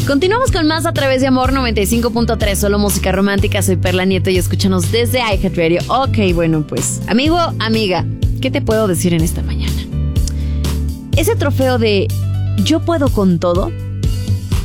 Continuamos con más a través de Amor 95.3, solo música romántica. Soy Perla Nieto y escúchanos desde iHeartRadio. Ok, bueno, pues, amigo, amiga, ¿qué te puedo decir en esta mañana? Ese trofeo de yo puedo con todo